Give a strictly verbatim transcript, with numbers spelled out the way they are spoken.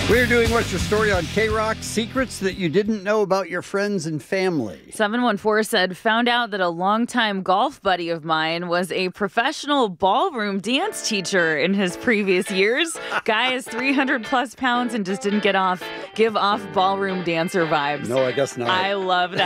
We're doing What's Your Story on K-Rock, secrets that you didn't know about your friends and family. seven one four said, found out that a longtime golf buddy of mine was a professional ballroom dance teacher in his previous years. Guy is three hundred plus pounds and just didn't get off, give off ballroom dancer vibes. No, I guess not. I love that.